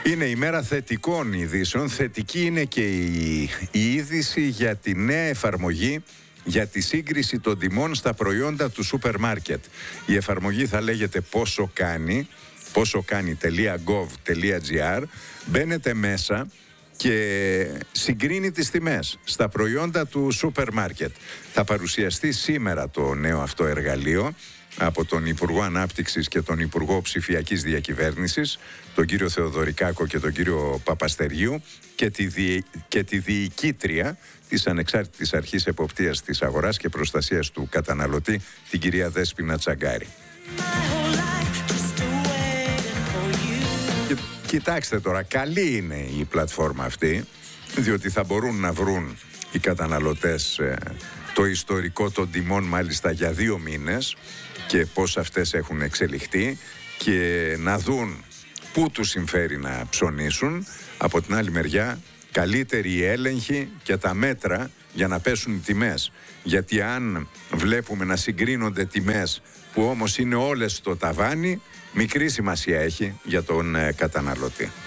Είναι η μέρα θετικών ειδήσεων. Θετική είναι και η είδηση για τη νέα εφαρμογή για τη σύγκριση των τιμών στα προϊόντα του σούπερ μάρκετ. Η εφαρμογή θα λέγεται πόσοκάνει.gov.gr. Μπαίνετε μέσα και συγκρίνει τις τιμές στα προϊόντα του σούπερ μάρκετ. Θα παρουσιαστεί σήμερα το νέο αυτό εργαλείο από τον Υπουργό Ανάπτυξης και τον Υπουργό Ψηφιακής Διακυβέρνησης, τον κύριο Θεοδωρικάκο και τον κύριο Παπαστεριού, και τη διοικήτρια της Ανεξάρτητης Αρχής Εποπτείας της Αγοράς και Προστασίας του Καταναλωτή, την κυρία Δέσποινα Τσαγκάρη. Κοιτάξτε τώρα, καλή είναι η πλατφόρμα αυτή, διότι θα μπορούν να βρουν οι καταναλωτές το ιστορικό των τιμών μάλιστα για 2 μήνες και πώς αυτές έχουν εξελιχθεί και να δουν πού τους συμφέρει να ψωνίσουν. Από την άλλη μεριά, καλύτερη η έλεγχη και τα μέτρα για να πέσουν οι τιμές. Γιατί αν βλέπουμε να συγκρίνονται τιμές που όμως είναι όλες στο ταβάνι, μικρή σημασία έχει για τον καταναλωτή.